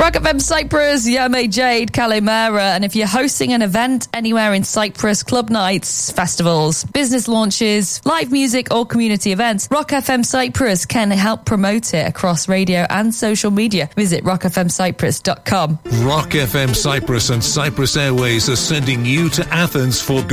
Rock FM Cyprus, Yame Jade, Calimera. And if you're hosting an event anywhere in Cyprus, club nights, festivals, business launches, live music or community events, Rock FM Cyprus can help promote it across radio and social media. Visit rockfmcyprus.com. Rock FM Cyprus and Cyprus Airways are sending you to Athens for